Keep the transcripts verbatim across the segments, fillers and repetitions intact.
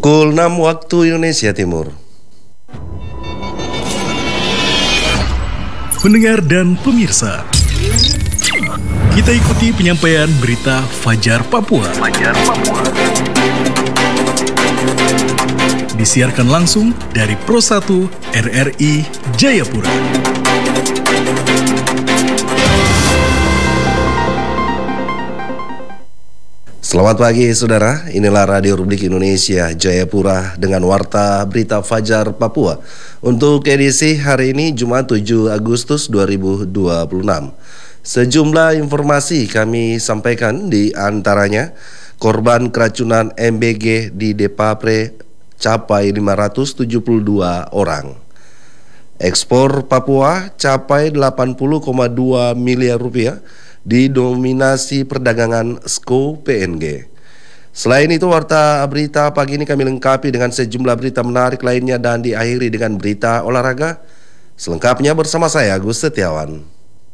Pukul enam waktu Indonesia Timur. Pendengar dan pemirsa, kita ikuti penyampaian berita Fajar Papua. Fajar Papua. Disiarkan langsung dari Pro satu R R I Jayapura. Selamat pagi saudara, inilah Radio Republik Indonesia Jayapura dengan Warta Berita Fajar Papua untuk edisi hari ini Jumat tujuh Agustus dua ribu dua puluh enam. Sejumlah informasi kami sampaikan, di antaranya korban keracunan M B G di Depapre capai lima ratus tujuh puluh dua orang. Ekspor Papua capai delapan puluh koma dua miliar rupiah, didominasi perdagangan S K O P N G. Selain itu, Warta Berita pagi ini kami lengkapi dengan sejumlah berita menarik lainnya dan diakhiri dengan berita olahraga. Selengkapnya bersama saya, Agus Setiawan.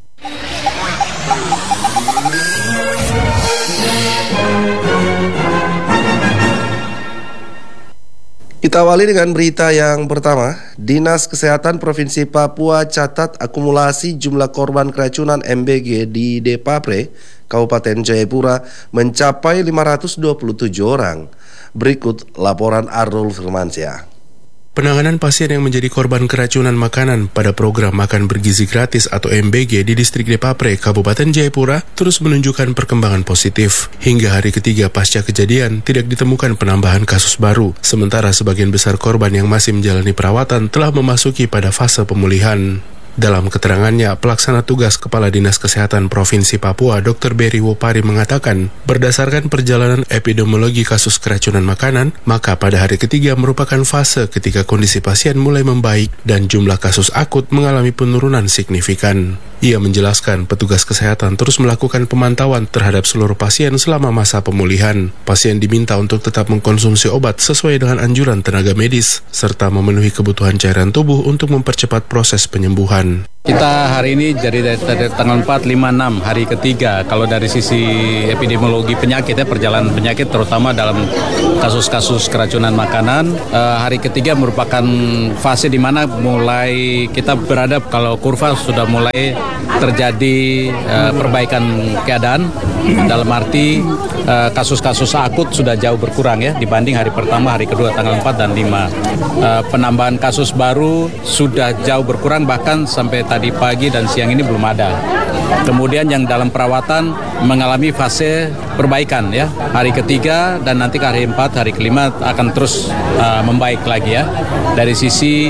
Kita awali dengan berita yang pertama. Dinas Kesehatan Provinsi Papua catat akumulasi jumlah korban keracunan M B G di Depapre, Kabupaten Jayapura mencapai lima ratus dua puluh tujuh orang. Berikut laporan Arul Firmansyah. Penanganan pasien yang menjadi korban keracunan makanan pada program Makan Bergizi Gratis atau M B G di Distrik Depapre, Kabupaten Jayapura terus menunjukkan perkembangan positif. Hingga hari ketiga pasca kejadian, tidak ditemukan penambahan kasus baru, sementara sebagian besar korban yang masih menjalani perawatan telah memasuki pada fase pemulihan. Dalam keterangannya, pelaksana tugas Kepala Dinas Kesehatan Provinsi Papua, Doktor Berry Wopari mengatakan, berdasarkan perjalanan epidemiologi kasus keracunan makanan, maka pada hari ketiga merupakan fase ketika kondisi pasien mulai membaik dan jumlah kasus akut mengalami penurunan signifikan. Ia menjelaskan petugas kesehatan terus melakukan pemantauan terhadap seluruh pasien selama masa pemulihan. Pasien diminta untuk tetap mengkonsumsi obat sesuai dengan anjuran tenaga medis, serta memenuhi kebutuhan cairan tubuh untuk mempercepat proses penyembuhan. Kita hari ini jadi dari, dari tanggal empat, lima, enam, hari ketiga. Kalau dari sisi epidemiologi penyakit ya, perjalanan penyakit terutama dalam kasus-kasus keracunan makanan, eh, hari ketiga merupakan fase di mana mulai kita berada, kalau kurva sudah mulai terjadi eh, perbaikan keadaan, dalam arti eh, kasus-kasus akut sudah jauh berkurang ya dibanding hari pertama, hari kedua tanggal empat dan lima. Eh, penambahan kasus baru sudah jauh berkurang, bahkan sampai tadi pagi dan siang ini belum ada. Kemudian yang dalam perawatan mengalami fase perbaikan ya. Hari ketiga dan nanti ke hari empat, hari kelima akan terus uh, membaik lagi ya. Dari sisi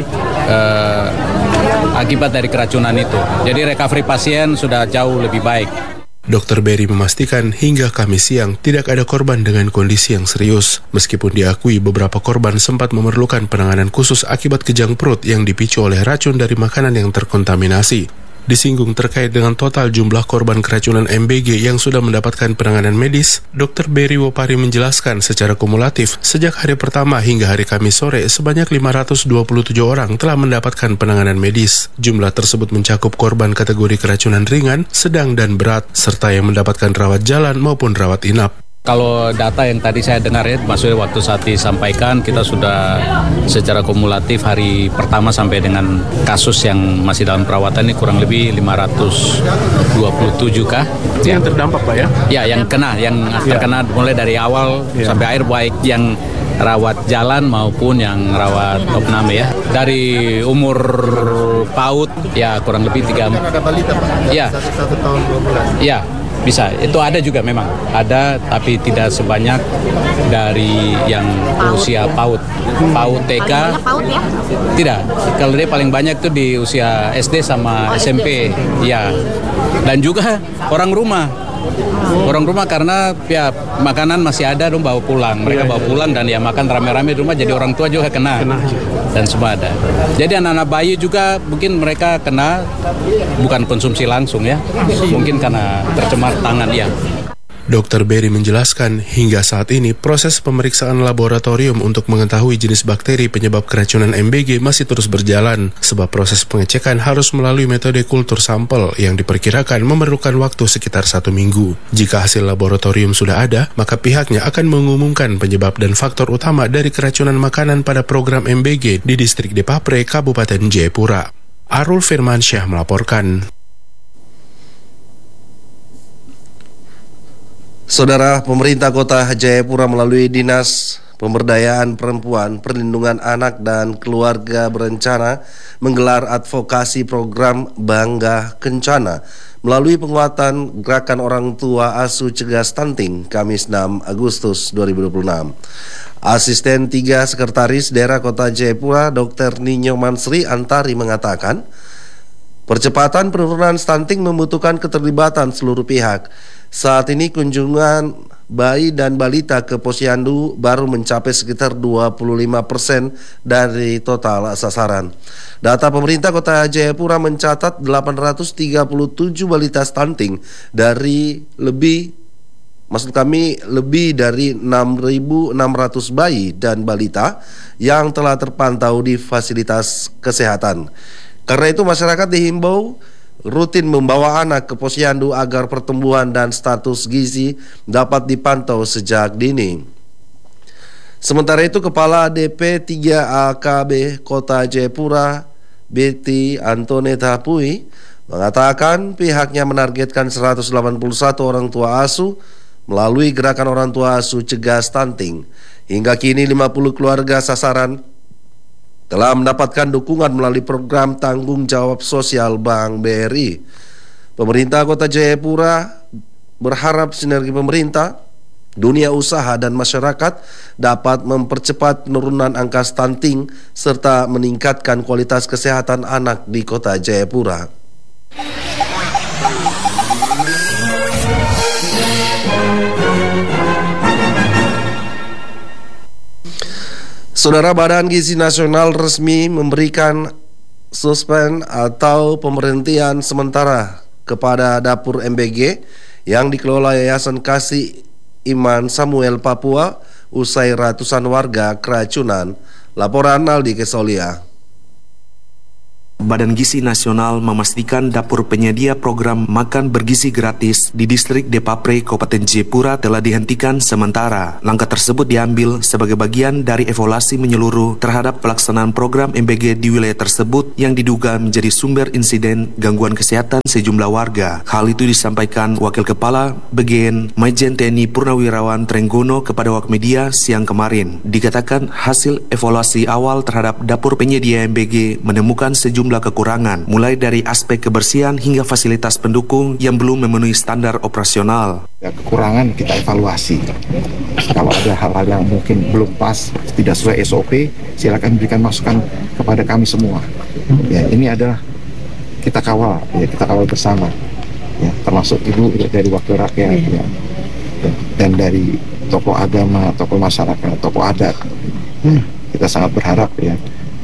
uh, akibat dari keracunan itu. Jadi recovery pasien sudah jauh lebih baik. Dokter Berry memastikan hingga Kamis siang tidak ada korban dengan kondisi yang serius. Meskipun diakui beberapa korban sempat memerlukan penanganan khusus akibat kejang perut yang dipicu oleh racun dari makanan yang terkontaminasi. Disinggung terkait dengan total jumlah korban keracunan M B G yang sudah mendapatkan penanganan medis, Dokter Berry Wopari menjelaskan secara kumulatif sejak hari pertama hingga hari Kamis sore sebanyak lima ratus dua puluh tujuh orang telah mendapatkan penanganan medis. Jumlah tersebut mencakup korban kategori keracunan ringan, sedang dan berat, serta yang mendapatkan rawat jalan maupun rawat inap. Kalau data yang tadi saya dengar ya, maksudnya waktu saat disampaikan, kita sudah secara kumulatif hari pertama sampai dengan kasus yang masih dalam perawatan ini kurang lebih lima ratus dua puluh tujuh kah? Ya. Yang terdampak Pak ya? Ya, yang kena, yang ya. terkena mulai dari awal ya. Sampai akhir, baik yang rawat jalan maupun yang rawat opname ya. Dari umur PAUD ya kurang lebih tiga. Ada balita Pak? Ya. Satu tahun dua bulan. Ya. Bisa, itu ada juga memang, ada tapi tidak sebanyak dari yang PAUD. Usia PAUD. PAUD T K, PAUD ya? Tidak, kalau dia paling banyak itu di usia S D sama oh, S M P, S D. Ya. Dan juga orang rumah. Orang rumah karena ya makanan masih ada dong bawa pulang. Mereka bawa pulang dan ya makan rame-rame di rumah, jadi orang tua juga kena. Dan semua ada. Jadi anak-anak bayi juga mungkin mereka kena bukan konsumsi langsung ya. Mungkin karena tercemar tangan ya. dokter Berry menjelaskan hingga saat ini proses pemeriksaan laboratorium untuk mengetahui jenis bakteri penyebab keracunan M B G masih terus berjalan sebab proses pengecekan harus melalui metode kultur sampel yang diperkirakan memerlukan waktu sekitar satu minggu. Jika hasil laboratorium sudah ada, maka pihaknya akan mengumumkan penyebab dan faktor utama dari keracunan makanan pada program M B G di distrik Depapre, Kabupaten Jayapura. Arul Firmansyah melaporkan. Saudara, pemerintah Kota Jayapura melalui Dinas Pemberdayaan Perempuan, Perlindungan Anak dan Keluarga berencana menggelar advokasi program Bangga Kencana melalui penguatan gerakan orang tua asuh cegah stunting Kamis enam Agustus dua ribu dua puluh enam. Asisten tiga Sekretaris Daerah Kota Jayapura, dokter Ninyo Mansri Antari mengatakan, percepatan penurunan stunting membutuhkan keterlibatan seluruh pihak. Saat ini kunjungan bayi dan balita ke posyandu baru mencapai sekitar dua puluh lima persen dari total sasaran. Data pemerintah Kota Jayapura mencatat delapan ratus tiga puluh tujuh balita stunting dari lebih Maksud kami lebih dari enam ribu enam ratus bayi dan balita yang telah terpantau di fasilitas kesehatan. Karena itu masyarakat dihimbau rutin membawa anak ke posyandu agar pertumbuhan dan status gizi dapat dipantau sejak dini. Sementara itu, Kepala D P tiga A K B Kota Jayapura, Betty Antoneta Pui, mengatakan pihaknya menargetkan seratus delapan puluh satu orang tua asuh melalui gerakan orang tua asuh cegah stunting. Hingga kini lima puluh keluarga sasaran telah mendapatkan dukungan melalui program tanggung jawab sosial Bank B R I. Pemerintah Kota Jayapura berharap sinergi pemerintah, dunia usaha dan masyarakat dapat mempercepat penurunan angka stunting serta meningkatkan kualitas kesehatan anak di Kota Jayapura. Saudara, Badan Gizi Nasional resmi memberikan suspend atau pemberhentian sementara kepada dapur M B G yang dikelola Yayasan Kasih Iman Samuel Papua usai ratusan warga keracunan. Laporan Aldi Kesolia. Badan Gizi Nasional memastikan dapur penyedia program makan bergizi gratis di distrik Depapre, Kabupaten Jayapura telah dihentikan sementara. Langkah tersebut diambil sebagai bagian dari evaluasi menyeluruh terhadap pelaksanaan program M B G di wilayah tersebut yang diduga menjadi sumber insiden gangguan kesehatan sejumlah warga. Hal itu disampaikan Wakil Kepala B G N Majen T N I Purnawirawan Trenggono kepada awak media siang kemarin. Dikatakan hasil evaluasi awal terhadap dapur penyedia M B G menemukan sejumlah kekurangan, mulai dari aspek kebersihan hingga fasilitas pendukung yang belum memenuhi standar operasional. Ya, kekurangan kita evaluasi. Kalau ada hal-hal yang mungkin belum pas, tidak sesuai S O P, silakan berikan masukan kepada kami semua. Ya, ini adalah kita kawal, ya kita kawal bersama. Ya, termasuk ibu ya, dari wakil rakyat, ya, ya, dan dari tokoh agama, tokoh masyarakat, tokoh adat. Hmm, kita sangat berharap ya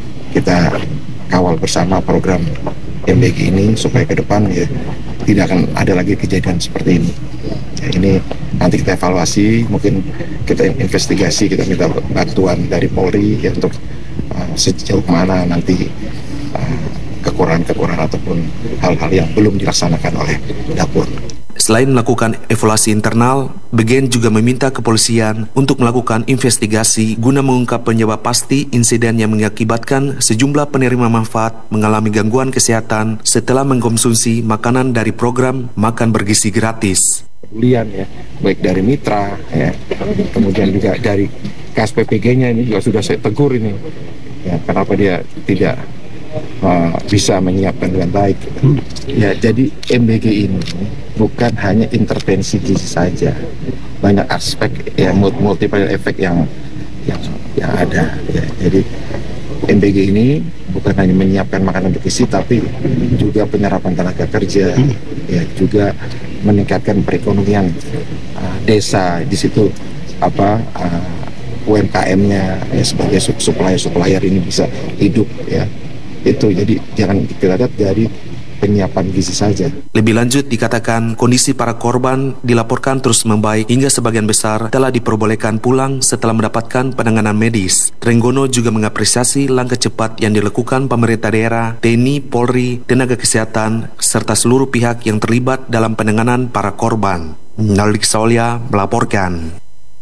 kita kawal bersama program M B G ini supaya ke depan ya tidak akan ada lagi kejadian seperti ini. Ya, ini nanti kita evaluasi, mungkin kita investigasi, kita minta bantuan dari Polri ya, untuk uh, sejauh mana nanti uh, kekurangan-kekurangan ataupun hal-hal yang belum dilaksanakan oleh dapur. Selain melakukan evaluasi internal, B G N juga meminta kepolisian untuk melakukan investigasi guna mengungkap penyebab pasti insiden yang mengakibatkan sejumlah penerima manfaat mengalami gangguan kesehatan setelah mengkonsumsi makanan dari program makan bergizi gratis. Kepedulian ya, baik dari mitra, ya, kemudian juga dari K S P P G-nya ini juga sudah saya tegur ini, ya, kenapa dia tidak uh, bisa menyiapkan dengan baik. Hmm. Ya, jadi M B G ini bukan hanya intervensi gizi saja, banyak aspek ya, multiple efek yang yang yang ada. Ya, jadi M B G ini bukan hanya menyiapkan makanan bergizi, tapi juga penyerapan tenaga kerja, hmm. ya, juga meningkatkan perekonomian uh, desa di situ, apa uh, U M K M-nya ya, sebagai supplier-supplier ini bisa hidup ya. Itu jadi jangan kita lihat dari penyiapan gizi saja. Lebih lanjut dikatakan kondisi para korban dilaporkan terus membaik hingga sebagian besar telah diperbolehkan pulang setelah mendapatkan penanganan medis. Trenggono juga mengapresiasi langkah cepat yang dilakukan pemerintah daerah, T N I, Polri, tenaga kesehatan, serta seluruh pihak yang terlibat dalam penanganan para korban. Nalik Saulia melaporkan.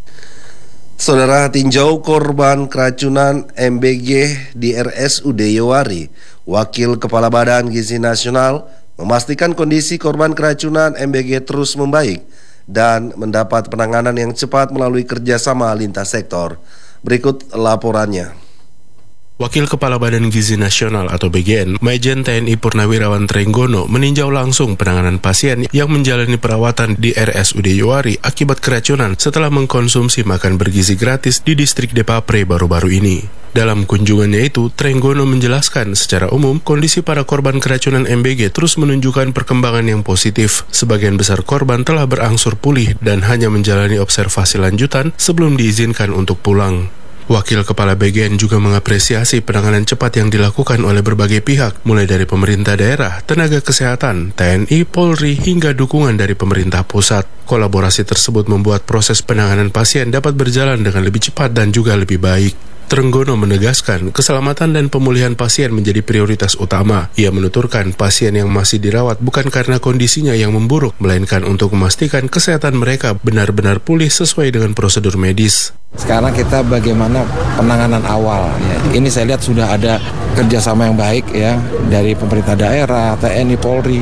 Saudara, tinjau korban keracunan M B G di R S U D Yowari, Wakil Kepala Badan Gizi Nasional memastikan kondisi korban keracunan M B G terus membaik dan mendapat penanganan yang cepat melalui kerjasama lintas sektor. Berikut laporannya. Wakil Kepala Badan Gizi Nasional atau B G N, Majen T N I Purnawirawan Trenggono meninjau langsung penanganan pasien yang menjalani perawatan di R S U D Yowari akibat keracunan setelah mengkonsumsi makan bergizi gratis di distrik Depapre baru-baru ini. Dalam kunjungannya itu, Trenggono menjelaskan secara umum kondisi para korban keracunan M B G terus menunjukkan perkembangan yang positif. Sebagian besar korban telah berangsur pulih dan hanya menjalani observasi lanjutan sebelum diizinkan untuk pulang. Wakil Kepala B G N juga mengapresiasi penanganan cepat yang dilakukan oleh berbagai pihak, mulai dari pemerintah daerah, tenaga kesehatan, T N I, Polri, hingga dukungan dari pemerintah pusat. Kolaborasi tersebut membuat proses penanganan pasien dapat berjalan dengan lebih cepat dan juga lebih baik. Trenggono menegaskan keselamatan dan pemulihan pasien menjadi prioritas utama. Ia menuturkan pasien yang masih dirawat bukan karena kondisinya yang memburuk, melainkan untuk memastikan kesehatan mereka benar-benar pulih sesuai dengan prosedur medis. Sekarang kita bagaimana penanganan awal. Ya. Ini saya lihat sudah ada kerjasama yang baik ya dari pemerintah daerah, T N I, Polri.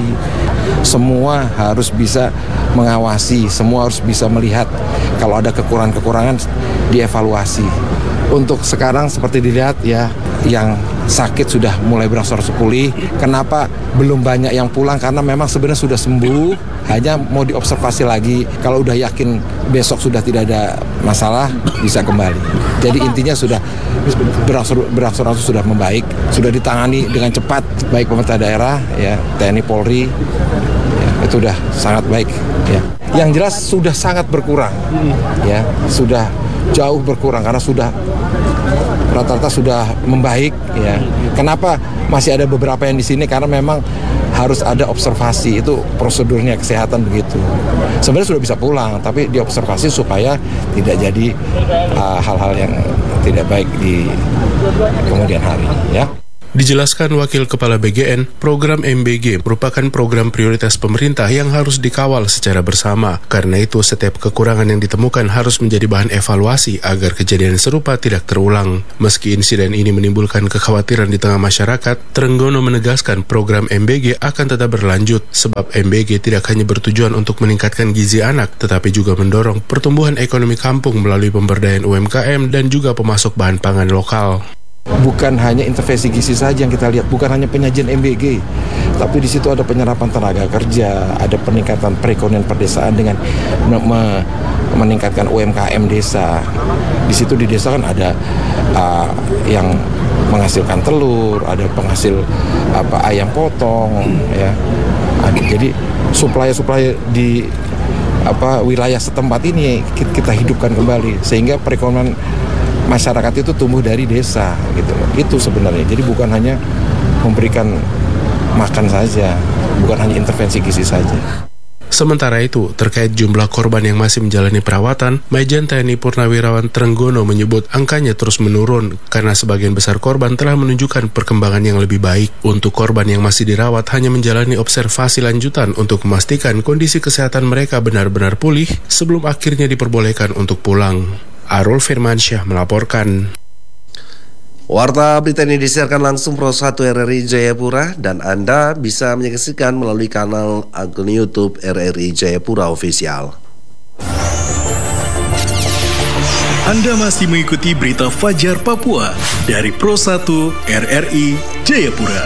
Semua harus bisa mengawasi, semua harus bisa melihat kalau ada kekurangan-kekurangan dievaluasi. Untuk sekarang seperti dilihat ya, yang sakit sudah mulai berangsur-angsur pulih. Kenapa belum banyak yang pulang? Karena memang sebenarnya sudah sembuh, hanya mau diobservasi lagi. Kalau udah yakin besok sudah tidak ada masalah, bisa kembali. Jadi intinya sudah berangsur-angsur sudah membaik, sudah ditangani dengan cepat, baik pemerintah daerah, ya T N I, Polri, ya, itu sudah sangat baik. Ya. Yang jelas sudah sangat berkurang, ya sudah jauh berkurang karena sudah rata-rata sudah membaik ya. Kenapa masih ada beberapa yang di sini? Karena memang harus ada observasi, itu prosedurnya kesehatan begitu. Sebenarnya sudah bisa pulang, tapi diobservasi supaya tidak jadi uh, hal-hal yang tidak baik di kemudian hari ya. Dijelaskan Wakil Kepala B G N, program M B G merupakan program prioritas pemerintah yang harus dikawal secara bersama. Karena itu, setiap kekurangan yang ditemukan harus menjadi bahan evaluasi agar kejadian serupa tidak terulang. Meski insiden ini menimbulkan kekhawatiran di tengah masyarakat, Trenggono menegaskan program M B G akan tetap berlanjut, sebab M B G tidak hanya bertujuan untuk meningkatkan gizi anak, tetapi juga mendorong pertumbuhan ekonomi kampung melalui pemberdayaan U M K M dan juga pemasok bahan pangan lokal. Bukan hanya intervensi gizi saja yang kita lihat, bukan hanya penyajian M B G, tapi di situ ada penyerapan tenaga kerja, ada peningkatan perekonomian perdesaan dengan me- meningkatkan U M K M desa. Di situ di desa kan ada uh, yang menghasilkan telur, ada penghasil apa ayam potong, ya. Ada, jadi suplai-suplai di apa wilayah setempat ini kita hidupkan kembali sehingga perekonomian masyarakat itu tumbuh dari desa gitu. Itu sebenarnya. Jadi bukan hanya memberikan makan saja, bukan hanya intervensi gizi saja. Sementara itu, terkait jumlah korban yang masih menjalani perawatan, Majen T N I Purnawirawan Trenggono menyebut angkanya terus menurun karena sebagian besar korban telah menunjukkan perkembangan yang lebih baik. Untuk korban yang masih dirawat hanya menjalani observasi lanjutan untuk memastikan kondisi kesehatan mereka benar-benar pulih sebelum akhirnya diperbolehkan untuk pulang. Arul Firmansyah melaporkan. Warta berita ini disiarkan langsung Pro satu R R I Jayapura dan Anda bisa menyaksikan melalui kanal akun YouTube R R I Jayapura Official. Anda masih mengikuti berita Fajar Papua dari Pro satu R R I Jayapura.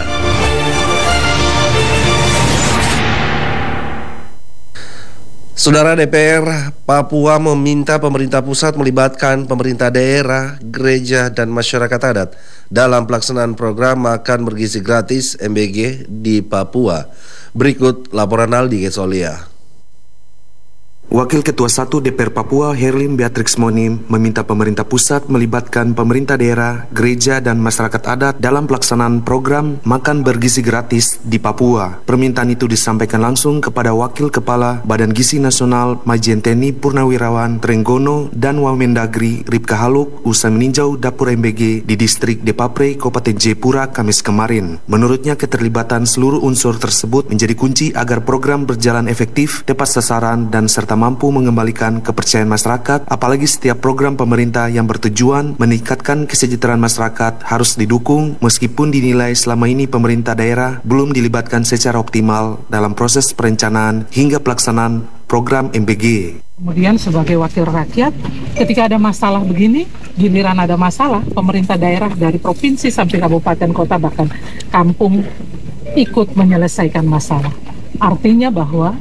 Saudara, D P R Papua meminta pemerintah pusat melibatkan pemerintah daerah, gereja, dan masyarakat adat dalam pelaksanaan program makan bergizi gratis M B G di Papua. Berikut laporan Aldi Gesolia. Wakil Ketua satu D P R Papua Herlim Beatrix Moni meminta pemerintah pusat melibatkan pemerintah daerah, gereja, dan masyarakat adat dalam pelaksanaan program makan bergizi gratis di Papua. Permintaan itu disampaikan langsung kepada Wakil Kepala Badan Gizi Nasional Majenteni Purnawirawan Trenggono dan Wamendagri Ripka Haluk usai meninjau dapur M B G di distrik Depapre, Kabupaten Jayapura Kamis kemarin. Menurutnya keterlibatan seluruh unsur tersebut menjadi kunci agar program berjalan efektif, tepat sasaran, dan serta mampu mengembalikan kepercayaan masyarakat, apalagi setiap program pemerintah yang bertujuan meningkatkan kesejahteraan masyarakat harus didukung meskipun dinilai selama ini pemerintah daerah belum dilibatkan secara optimal dalam proses perencanaan hingga pelaksanaan program M B G. Kemudian sebagai wakil rakyat, ketika ada masalah begini, giliran ada masalah, pemerintah daerah dari provinsi sampai kabupaten kota bahkan kampung ikut menyelesaikan masalah. Artinya bahwa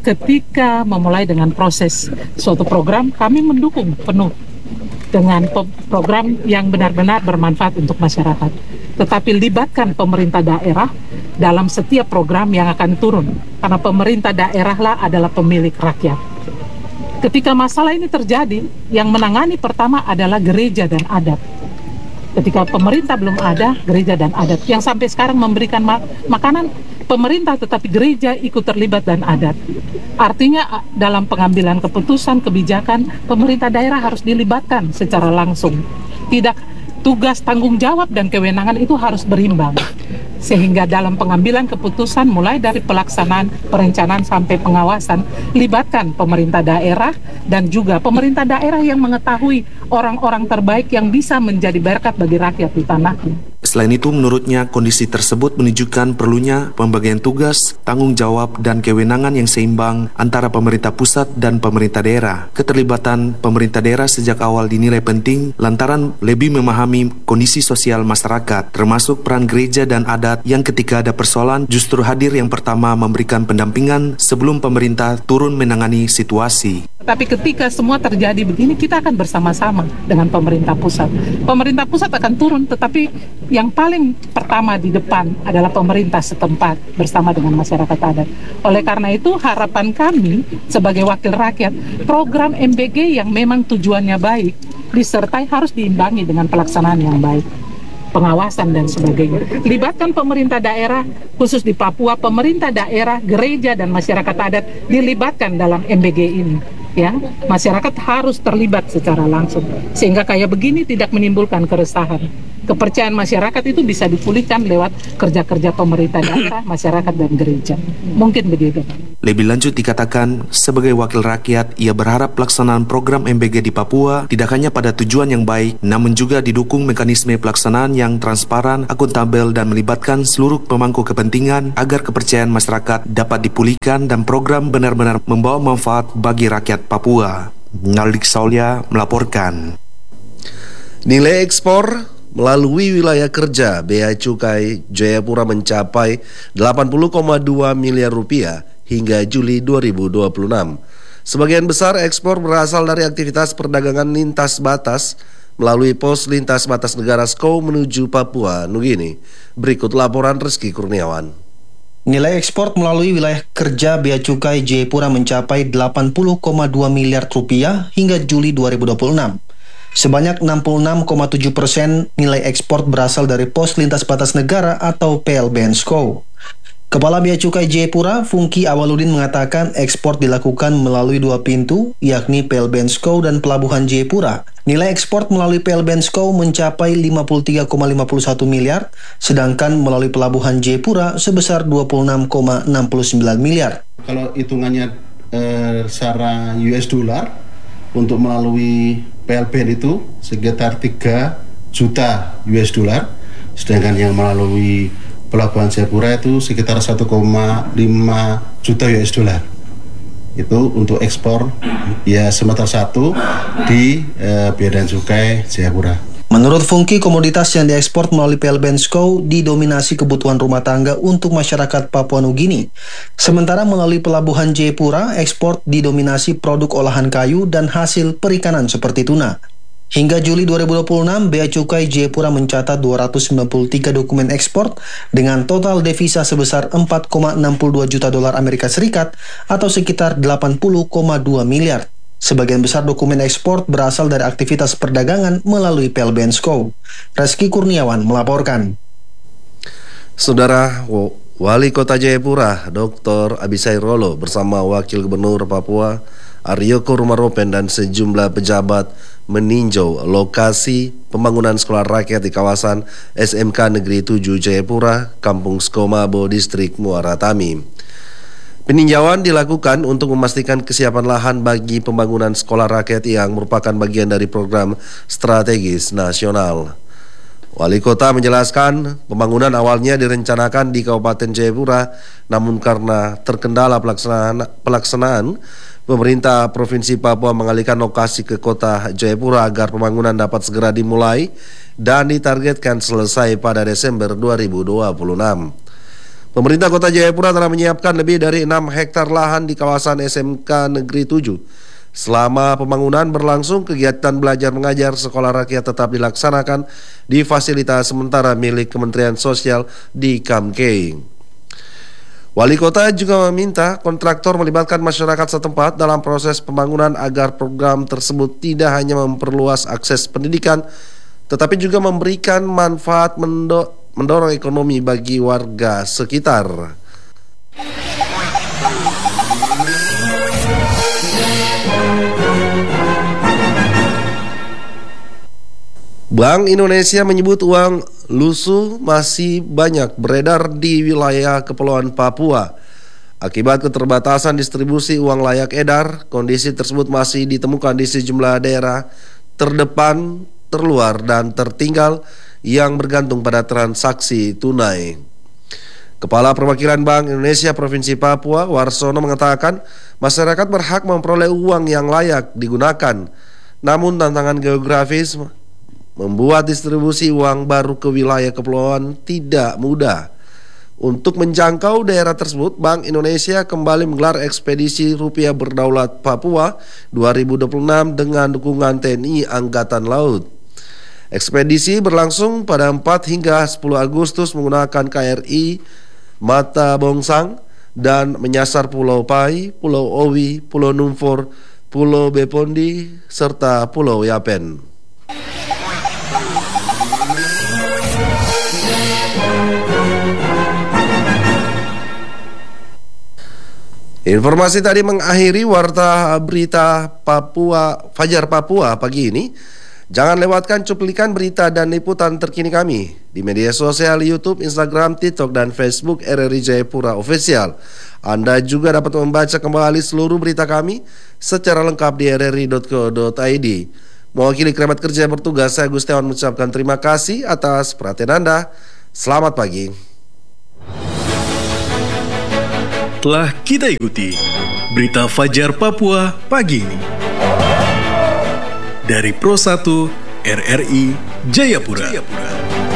ketika memulai dengan proses suatu program, kami mendukung penuh dengan program yang benar-benar bermanfaat untuk masyarakat. Tetapi libatkan pemerintah daerah dalam setiap program yang akan turun, karena pemerintah daerahlah adalah pemilik rakyat. Ketika masalah ini terjadi, yang menangani pertama adalah gereja dan adat. Ketika pemerintah belum ada, gereja dan adat yang sampai sekarang memberikan ma- makanan pemerintah, tetapi gereja ikut terlibat dan adat. Artinya dalam pengambilan keputusan, kebijakan, pemerintah daerah harus dilibatkan secara langsung. Tidak, tugas, tanggung jawab, dan kewenangan itu harus berimbang. Sehingga dalam pengambilan keputusan mulai dari pelaksanaan, perencanaan, sampai pengawasan, libatkan pemerintah daerah dan juga pemerintah daerah yang mengetahui orang-orang terbaik yang bisa menjadi berkat bagi rakyat di tanahnya. Selain itu, menurutnya kondisi tersebut menunjukkan perlunya pembagian tugas, tanggung jawab, dan kewenangan yang seimbang antara pemerintah pusat dan pemerintah daerah. Keterlibatan pemerintah daerah sejak awal dinilai penting lantaran lebih memahami kondisi sosial masyarakat, termasuk peran gereja dan adat yang ketika ada persoalan justru hadir yang pertama memberikan pendampingan sebelum pemerintah turun menangani situasi. Tapi ketika semua terjadi begini, kita akan bersama-sama dengan pemerintah pusat. Pemerintah pusat akan turun, tetapi yang paling pertama di depan adalah pemerintah setempat bersama dengan masyarakat adat. Oleh karena itu, harapan kami sebagai wakil rakyat, program M B G yang memang tujuannya baik, disertai harus diimbangi dengan pelaksanaan yang baik, pengawasan dan sebagainya. Libatkan pemerintah daerah, khusus di Papua, pemerintah daerah, gereja, dan masyarakat adat dilibatkan dalam M B G ini. Ya, masyarakat harus terlibat secara langsung sehingga kayak begini tidak menimbulkan keresahan. Kepercayaan masyarakat itu bisa dipulihkan lewat kerja-kerja pemerintah daerah, masyarakat, dan gereja. Mungkin begitu. Lebih lanjut dikatakan, sebagai wakil rakyat, ia berharap pelaksanaan program M B G di Papua tidak hanya pada tujuan yang baik, namun juga didukung mekanisme pelaksanaan yang transparan, akuntabel, dan melibatkan seluruh pemangku kepentingan agar kepercayaan masyarakat dapat dipulihkan dan program benar-benar membawa manfaat bagi rakyat Papua. Naldik Saulia melaporkan. Nilai ekspor melalui wilayah kerja Bea Cukai Jayapura mencapai delapan puluh koma dua miliar rupiah hingga Juli dua ribu dua puluh enam. Sebagian besar ekspor berasal dari aktivitas perdagangan lintas batas melalui pos lintas batas negara Skau menuju Papua Nugini. Berikut laporan Rizky Kurniawan. Nilai ekspor melalui wilayah kerja Bea Cukai Jayapura mencapai delapan puluh koma dua miliar rupiah hingga Juli dua ribu dua puluh enam. Sebanyak enam puluh enam koma tujuh persen nilai ekspor berasal dari pos lintas batas negara atau P L B N Skau. Kepala Bea Cukai Jayapura, Fungki Awaludin, mengatakan ekspor dilakukan melalui dua pintu, yakni P L B N Skau dan Pelabuhan Jayapura. Nilai ekspor melalui P L B N Skau mencapai lima puluh tiga koma lima satu miliar, sedangkan melalui Pelabuhan Jayapura sebesar dua puluh enam koma enam sembilan miliar. Kalau hitungannya eh, secara U S dollar, untuk melalui P L B N itu sekitar tiga juta U S dollar, sedangkan yang melalui Pelabuhan Jayapura itu sekitar satu koma lima juta U S dollar. Itu untuk ekspor ya semester satu di eh, Bea dan Cukai Jayapura. Menurut Fungki, komoditas yang diekspor melalui P L B N Skau didominasi kebutuhan rumah tangga untuk masyarakat Papua Nugini. Sementara melalui Pelabuhan Jayapura, ekspor didominasi produk olahan kayu dan hasil perikanan seperti tuna. Hingga Juli dua ribu dua puluh enam, Bea Cukai Jayapura mencatat dua ratus sembilan puluh tiga dokumen ekspor dengan total devisa sebesar empat koma enam dua juta dolar Amerika Serikat atau sekitar delapan puluh koma dua miliar. Sebagian besar dokumen ekspor berasal dari aktivitas perdagangan melalui P L B Ensko. Reski Kurniawan melaporkan. Saudara Wali Kota Jayapura, Doktor Abisai Rolo bersama Wakil Gubernur Papua Aryo Kurumaropen dan sejumlah pejabat meninjau lokasi pembangunan sekolah rakyat di kawasan S M K Negeri tujuh Jayapura, Kampung Skomabo, Distrik Muara Tami. Peninjauan dilakukan untuk memastikan kesiapan lahan bagi pembangunan sekolah rakyat yang merupakan bagian dari program strategis nasional. Wali Kota menjelaskan pembangunan awalnya direncanakan di Kabupaten Jayapura, namun karena terkendala pelaksanaan, pelaksanaan pemerintah Provinsi Papua mengalihkan lokasi ke Kota Jayapura agar pembangunan dapat segera dimulai dan ditargetkan selesai pada Desember dua ribu dua puluh enam. Pemerintah Kota Jayapura telah menyiapkan lebih dari enam hektar lahan di kawasan S M K Negeri tujuh. Selama pembangunan berlangsung, kegiatan belajar mengajar sekolah rakyat tetap dilaksanakan di fasilitas sementara milik Kementerian Sosial di Kamkeng. Wali Kota juga meminta kontraktor melibatkan masyarakat setempat dalam proses pembangunan agar program tersebut tidak hanya memperluas akses pendidikan, tetapi juga memberikan manfaat mendo- mendorong ekonomi bagi warga sekitar. Bank Indonesia menyebut uang lusuh masih banyak beredar di wilayah Kepulauan Papua. Akibat keterbatasan distribusi uang layak edar, kondisi tersebut masih ditemukan di sejumlah daerah terdepan, terluar, dan tertinggal yang bergantung pada transaksi tunai. Kepala Perwakilan Bank Indonesia Provinsi Papua, Warsono, mengatakan masyarakat berhak memperoleh uang yang layak digunakan. Namun tantangan geografis membuat distribusi uang baru ke wilayah kepulauan tidak mudah. Untuk menjangkau daerah tersebut, Bank Indonesia kembali menggelar ekspedisi Rupiah Berdaulat Papua dua ribu dua puluh enam dengan dukungan T N I Angkatan Laut. Ekspedisi berlangsung pada empat hingga sepuluh Agustus menggunakan K R I Mata Bongsang dan menyasar Pulau Pai, Pulau Owi, Pulau Numfor, Pulau Bepondi, serta Pulau Yapen. Informasi tadi mengakhiri Warta Berita Papua Fajar Papua pagi ini. Jangan lewatkan cuplikan berita dan liputan terkini kami di media sosial YouTube, Instagram, TikTok, dan Facebook R R I Jayapura Official. Anda juga dapat membaca kembali seluruh berita kami secara lengkap di r r i dot co dot i d. Mewakili kerabat kerja yang bertugas, saya Gustiawan mengucapkan terima kasih atas perhatian Anda. Selamat pagi. Telah kita ikuti Berita Fajar Papua pagi ini dari Pro satu R R I Jayapura.